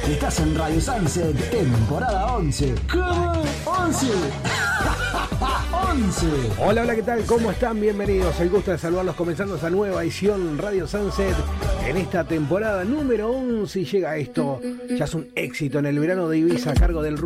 Estás en Radio Sunset, temporada 11. ¿Cómo? 11. 11. Hola, hola, ¿qué tal? ¿Cómo están? Bienvenidos. El gusto de saludarlos comenzando esta nueva edición Radio Sunset en esta temporada número 11 y llega esto. Ya es un éxito en el verano de Ibiza a cargo del